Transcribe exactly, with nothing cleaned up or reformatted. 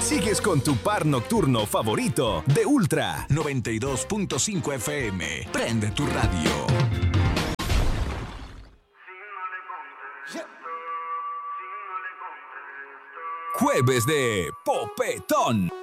Sigues con tu par nocturno favorito de Ultra noventa y dos punto cinco F M. Prende tu radio. Jueves de Popetón.